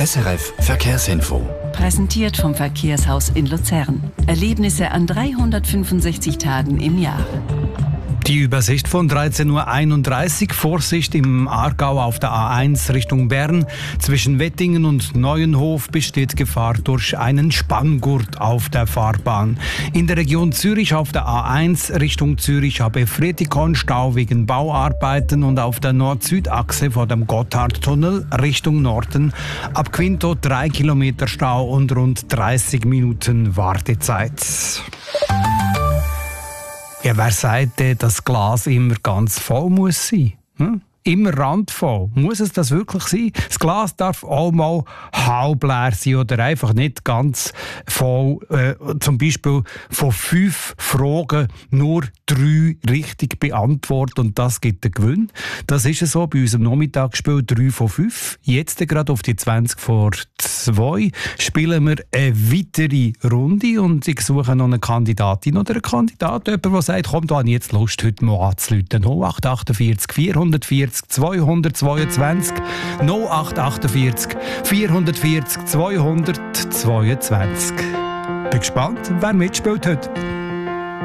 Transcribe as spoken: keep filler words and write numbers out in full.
S R F Verkehrsinfo. Präsentiert vom Verkehrshaus in Luzern. Erlebnisse an dreihundertfünfundsechzig Tagen im Jahr. Die Übersicht von dreizehn Uhr einunddreißig. Vorsicht im Aargau auf der A eins Richtung Bern. Zwischen Wettingen und Neuenhof besteht Gefahr durch einen Spanngurt auf der Fahrbahn. In der Region Zürich auf der A eins Richtung Zürich habe Fretikon Stau wegen Bauarbeiten und auf der Nord-Süd-Achse vor dem Gotthardtunnel Richtung Norden ab Quinto drei Kilometer Stau und rund dreißig Minuten Wartezeit. Ja, wer sagt denn, dass das Glas immer ganz voll muss sein? Hm? Immer randvoll. Muss es das wirklich sein? Das Glas darf auch mal halb leer sein oder einfach nicht ganz voll. Äh, zum Beispiel von fünf Fragen nur drei richtig beantwortet und das gibt den Gewinn. Das ist es so bei unserem Nachmittagsspiel drei von fünf. Jetzt gerade auf die zwanzig vor zwei spielen wir eine weitere Runde und ich suche noch eine Kandidatin oder einen Kandidaten, jemand, der sagt, komm, da habe ich jetzt Lust, heute mal anzurufen. null acht achtundvierzig vierhundertvierzig zweihundertzweiundzwanzig null acht achtundvierzig vierhundertvierzig zweihundertzweiundzwanzig. Bin gespannt, wer mitspielt heute.